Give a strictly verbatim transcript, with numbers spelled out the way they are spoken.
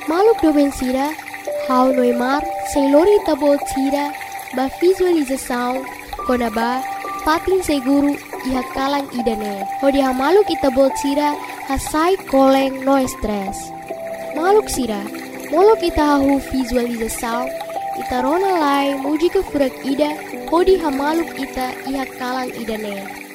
Maluk domen sira, hau noimar, selori tabol sira, ba visualização, konaba, patin seguru, iha kalang idane. Hodi ha maluk itabol sira, hasai koleng no stress. Maluk sira, molok ita hahu visualização, ita rona lai muji ke furak ida, hodi ha maluk ita iha kalang idane.